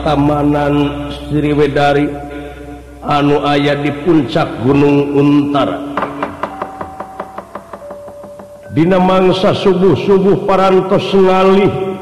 Patamanan Sriwedari anu aya di puncak Gunung Untara. Dina mangsa subuh-subuh parantos ngalih